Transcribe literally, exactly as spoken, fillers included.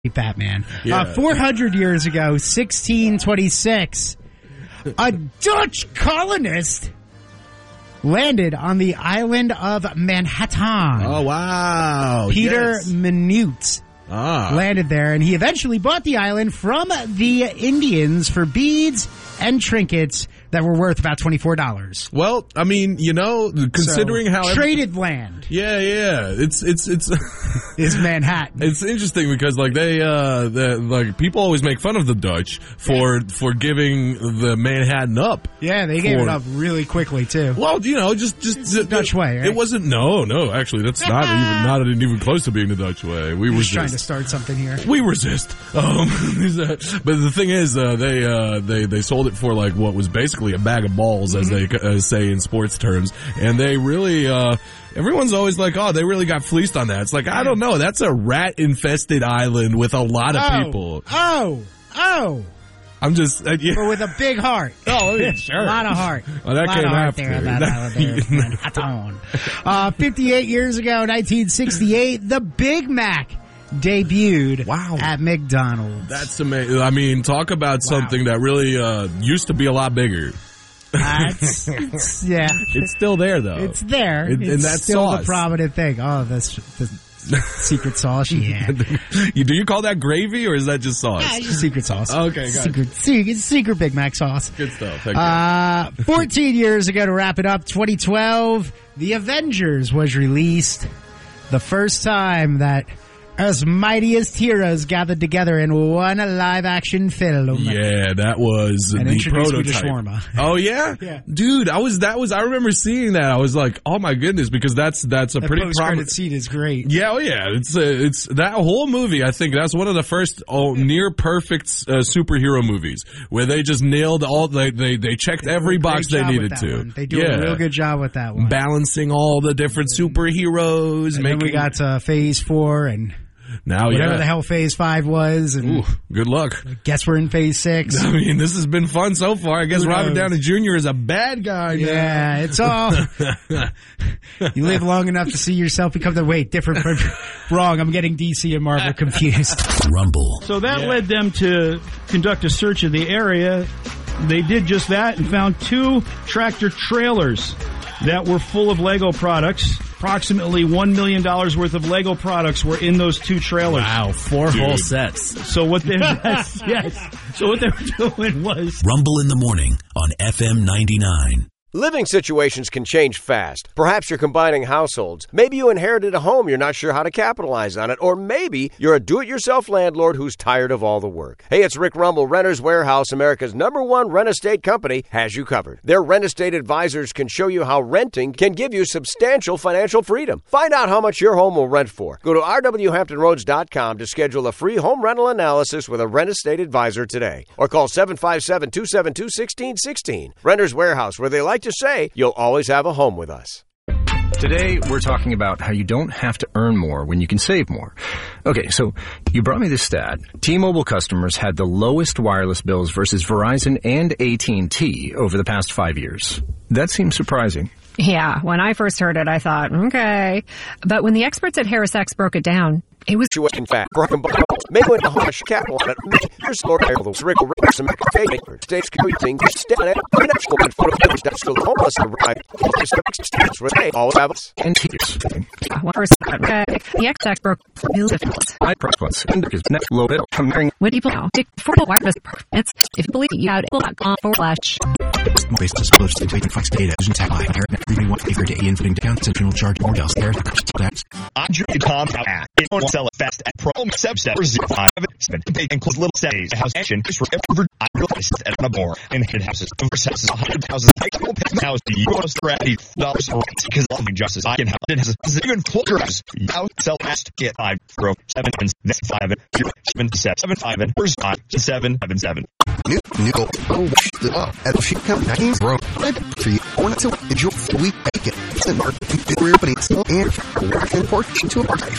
Batman. Yeah. Uh, four hundred years ago, sixteen twenty-six, a Dutch colonist landed on the island of Manhattan. Oh, wow. Peter yes. Minute ah. landed there, and he eventually bought the island from the Indians for beads and trinkets that were worth about twenty-four dollars. Well, I mean, you know, considering so, how... Every- traded land. Yeah, yeah. It's, it's, it's... is Manhattan. It's interesting because, like, they, uh, the, like, people always make fun of the Dutch for, yeah. for giving the Manhattan up. Yeah, they gave for, it up really quickly, too. Well, you know, just, just... It's the Dutch way, right? It wasn't, no, no, actually, that's not even, not even close to being the Dutch way. We were just trying to start something here. We resist. Um, but the thing is, uh, they, uh, they, they sold it for, like, what was basically a bag of balls, as they uh, say in sports terms. And they really, uh, everyone's always like, oh, they really got fleeced on that. It's like, I don't know. That's a rat-infested island with a lot of oh, people. Oh, oh. I'm just... Uh, yeah. But with a big heart. Oh, yeah, sure. A lot of heart. Well, that a lot came of heart after. there in that island there. Manhattan. uh, fifty-eight years ago, nineteen sixty-eight, the Big Mac debuted wow. at McDonald's. That's amazing. I mean, talk about wow. something that really uh, used to be a lot bigger. Uh, it's, it's, yeah. It's still there, though. It's there. It, it's and that's still sauce. the prominent thing. Oh, that's the secret sauce. Yeah. Do you call that gravy, or is that just sauce? Yeah, just secret sauce. Okay, got secret, secret, secret Big Mac sauce. Good stuff. Thank uh, you. fourteen years ago, to wrap it up, twenty twelve, The Avengers was released. The first time that as mightiest heroes gathered together in one live-action film. Yeah, that was and the introduced prototype. Me to shawarma. Oh yeah? Yeah, dude, I was that was I remember seeing that. I was like, oh my goodness, because that's that's a that pretty post-credit prominent scene is great. Yeah, oh yeah, it's uh, it's that whole movie. I think that's one of the first oh, near perfect uh, superhero movies where they just nailed all they they they checked every box they needed to. One. They do yeah. a real good job with that one, balancing all the different superheroes. And making... then we got to Phase Four and. Now, whatever yeah. the hell Phase Five was, and Ooh, good luck. I guess we're in Phase Six. I mean, this has been fun so far. I guess Robert Downey Junior is a bad guy now. Yeah, it's all. You live long enough to see yourself become the wait different from wrong. I'm getting D C and Marvel confused. Rumble. So that yeah. led them to conduct a search of the area. They did just that and found two tractor trailers that were full of Lego products. Approximately one million dollars worth of Lego products were in those two trailers. Wow, four Dude. whole sets. So what they yes, yes. So what they were doing was Rumble in the Morning on F M ninety-nine. Living situations can change fast. Perhaps you're combining households. Maybe you inherited a home you're not sure how to capitalize on it. Or maybe you're a do-it-yourself landlord who's tired of all the work. Hey, it's Rick Rumble. Renters Warehouse, America's number one rent estate company, has you covered. Their rent estate advisors can show you how renting can give you substantial financial freedom. Find out how much your home will rent for. Go to r w hampton roads dot com to schedule a free home rental analysis with a rent estate advisor today. Or call seven five seven, two seven two, one six one six. Renters Warehouse, where they like to say you'll always have a home with us. Today, we're talking about how you don't have to earn more when you can save more. Okay, so you brought me this stat. T-Mobile customers had the lowest wireless bills versus Verizon and A T and T over the past five years. That seems surprising. Yeah, when I first heard it, I thought, okay. But when the experts at HarrisX broke it down, it was... In fact, make it a harsh capital on it. Your store the wrinkle rick some paper. States commuting, stand it. National photo that's still homeless and right. States where they all have us. And tears. Well, first, okay. The experts broke bills. I preference and is net low bill. Comparing with people now. Take for the wireless permits. If you believe you had it, forward slash. Based on supposed to take flex data, vision tag by internet, reading what figure to in fitting down, central charge, or else there. I'm Judy Tom. It won't sell it fast at Pro Subset for zero five seven. They include little stays, house action, for ever. I realized that on a more and hit houses over houses, a hundred houses. I will pay the house the bonus strategy dollars for because of injustice. I can help it has even closer house. Now sell fast get five zero seven next five zero seven seven five and first five seven seven seven. New new oh the up at she come nineteen bro. For you on to enjoy we make it. It's the market. We're opening so and working for to our life.